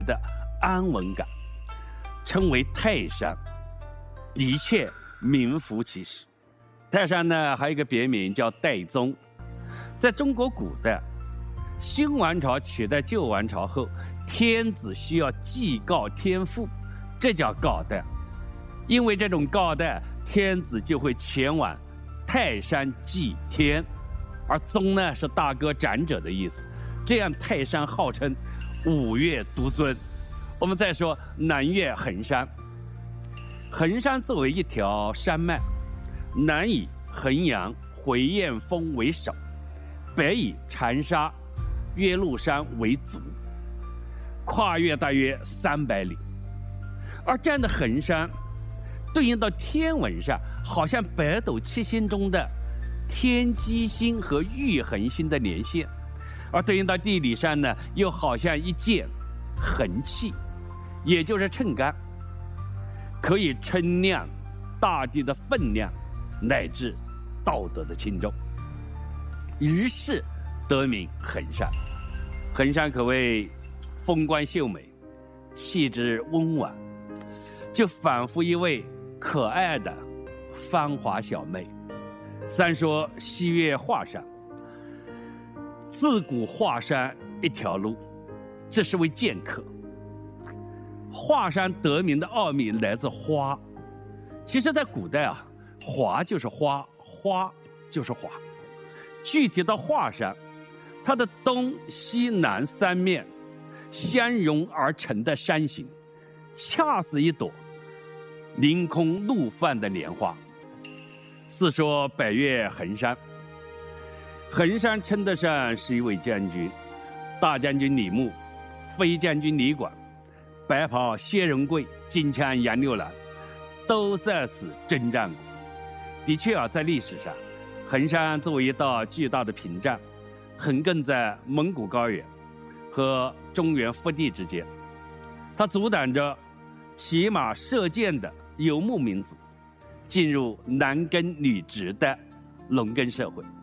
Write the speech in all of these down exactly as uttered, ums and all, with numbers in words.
的安稳感，称为泰山，的确名副其实。泰山呢，还有一个别名叫岱宗。在中国古代，新王朝取代旧王朝后，天子需要祭告天父，这叫告代。因为这种告代，天子就会前往泰山祭天，而宗呢是大哥长者的意思。这样泰山号称五岳独尊。我们再说南岳衡山，衡山作为一条山脉，南以衡阳、回雁峰为首，北以长沙、岳麓山为足，跨越大约三百里。而这样的衡山，对应到天文上，好像北斗七星中的天机星和玉衡星的连线；而对应到地理上呢，又好像一件衡器，也就是秤杆，可以称量大地的分量，乃至道德的轻重。于是得名衡山。衡山可谓风光秀美，气质温婉，就仿佛一位可爱的芳华小妹。三说西岳华山，自古华山一条路，这是位剑客。华山得名的奥秘来自花，其实在古代啊，华就是花，花就是华。具体到华山，它的东西南三面相融而成的山形，恰似一朵凌空怒放的莲花。四说北岳衡山，衡山称得上是一位将军，大将军李牧、飞将军李广、白袍薛仁贵、金枪杨六郎都在此征战过。的确啊，在历史上，衡山作为一道巨大的屏障，横亘在蒙古高原和中原腹地之间，它阻挡着骑马射箭的游牧民族进入男耕女织的农耕社会。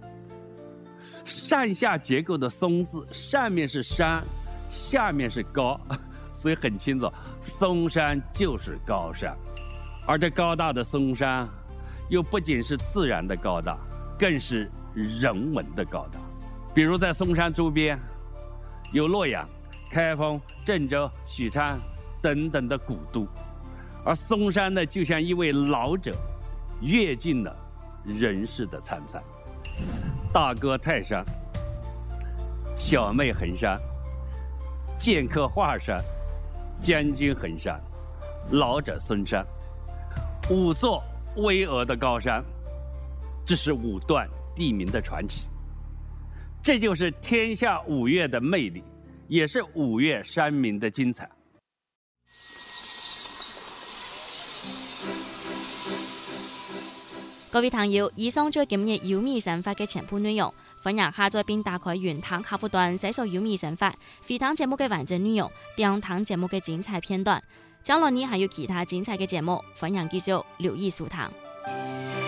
上下结构的松字，上面是山，下面是高，所以很清楚，嵩山就是高山。而这高大的嵩山，又不仅是自然的高大，更是人文的高大。比如在嵩山周边，有洛阳、开封、郑州、许昌等等的古都，而嵩山呢，就像一位老者，阅尽了人世的沧桑。大哥泰山，小妹衡山，剑客华山，将军衡山，老者嵩山，五座巍峨的高山，这是五段地名的传奇。这就是天下五岳的魅力，也是五岳山名的精彩。 各位朋友，以上就係今日有米神法嘅全部內容。歡迎下載並打開原堂客戶端，搜索有米神法，回聽節目嘅完整內容，點聽節目嘅精彩片段。將來呢還有其他精彩嘅節目，歡迎繼續留意收聽。